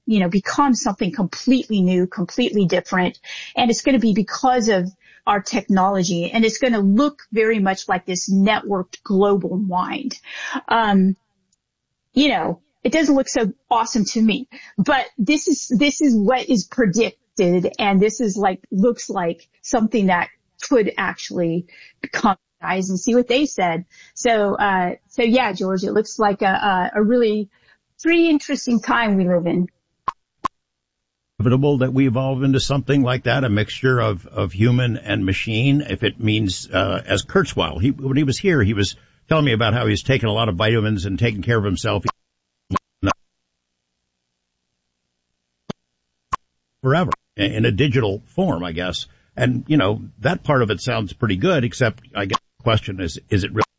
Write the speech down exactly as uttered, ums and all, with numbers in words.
you know, become something completely new, completely different. And it's going to be because of our technology, and it's going to look very much like this networked global mind. Um, you know, it doesn't look so awesome to me, but this is, this is what is predicted. And this is like, looks like something that could actually come, guys, and see what they said. So, uh, so yeah, George, it looks like a, a really pretty interesting time we live in. Inevitable that we evolve into something like that, a mixture of, of human and machine, if it means, uh, as Kurzweil, he, when he was here, he was telling me about how he's taken a lot of vitamins and taking care of himself forever in a digital form, I guess. And, you know, that part of it sounds pretty good, except I guess the question is, is it really